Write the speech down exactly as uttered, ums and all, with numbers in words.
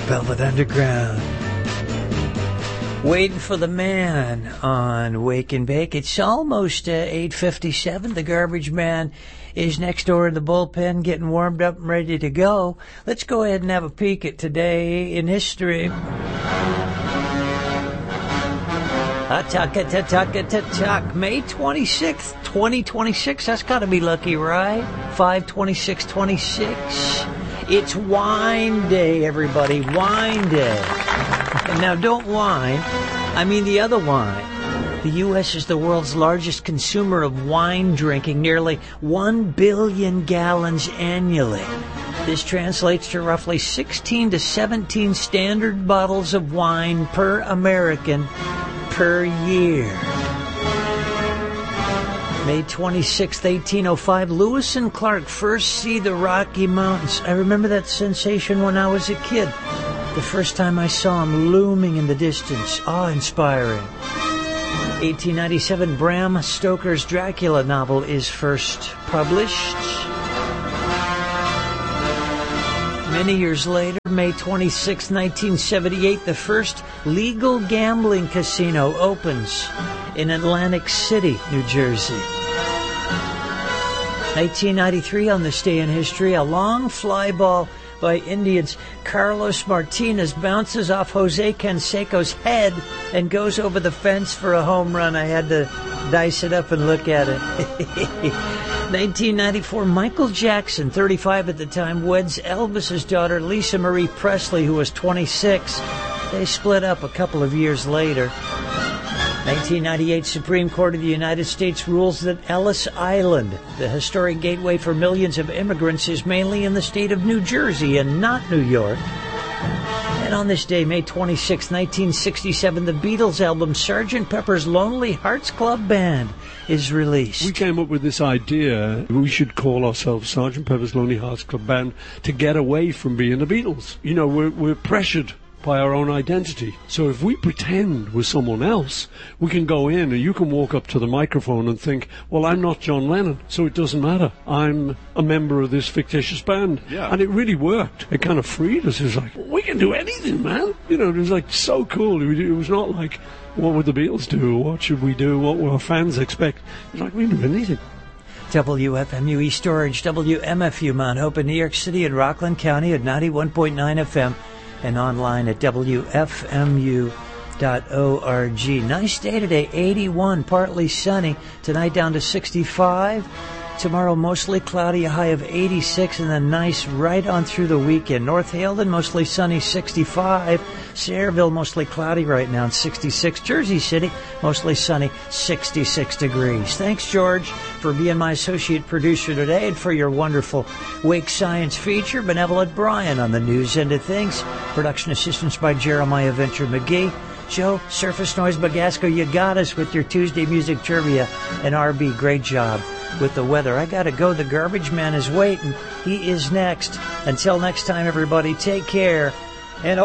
Velvet Underground. Waiting for the man on Wake and Bake. It's almost uh, eight fifty-seven. The garbage man is next door in the bullpen getting warmed up and ready to go. Let's go ahead and have a peek at today in history. Tuck, May twenty-sixth, twenty twenty-six. That's got to be lucky, right? five twenty-six twenty-six. It's wine day, everybody. Wine day. And now, don't whine. I mean the other wine. The U S is the world's largest consumer of wine drinking, nearly one billion gallons annually. This translates to roughly sixteen to seventeen standard bottles of wine per American per year. May twenty-sixth, eighteen oh five, Lewis and Clark first see the Rocky Mountains. I remember that sensation when I was a kid. The first time I saw them looming in the distance, awe-inspiring. eighteen ninety-seven, Bram Stoker's Dracula novel is first published. Many years later, May twenty-sixth, nineteen seventy-eight, the first legal gambling casino opens in Atlantic City, New Jersey. nineteen ninety-three, on this day in history, a long fly ball by Indians. Carlos Martinez bounces off Jose Canseco's head and goes over the fence for a home run. I had to dice it up and look at it. nineteen ninety-four, Michael Jackson, thirty-five at the time, weds Elvis's daughter Lisa Marie Presley, who was twenty-six. They split up a couple of years later. nineteen ninety-eight, Supreme Court of the United States rules that Ellis Island, the historic gateway for millions of immigrants, is mainly in the state of New Jersey and not New York. And on this day, May twenty-sixth, nineteen sixty-seven, the Beatles album Sergeant Pepper's Lonely Hearts Club Band is released. We came up with this idea, we should call ourselves Sergeant Pepper's Lonely Hearts Club Band to get away from being the Beatles. You know, we're, we're pressured by our own identity. So if we pretend we're someone else, we can go in and you can walk up to the microphone and think, well, I'm not John Lennon, so it doesn't matter. I'm a member of this fictitious band. Yeah. And it really worked. It kind of freed us. It was like, we can do anything, man. You know, it was like so cool. It was not like, what would the Beatles do? What should we do? What will our fans expect? It was like, we can do anything. W F M U East Storage, W M F U Mount Hope in New York City and Rockland County at ninety-one point nine F M. And online at W F M U dot org. Nice day today, eighty-one, partly sunny. Tonight down to sixty-five. Tomorrow mostly cloudy, a high of eighty-six, and then nice right on through the weekend. North Haledon mostly sunny, sixty-five. Sayreville mostly cloudy right now, sixty-six. Jersey City mostly sunny, sixty-six degrees. Thanks, George, for being my associate producer today and for your wonderful Wake Science feature. Benevolent Brian on the news end of things. Production assistance by Jeremiah Venture McGee. Joe, Surface Noise Bagasco, you got us with your Tuesday music trivia. And R B, great job with the weather. I gotta go. The garbage man is waiting. He is next. Until next time, everybody, take care. And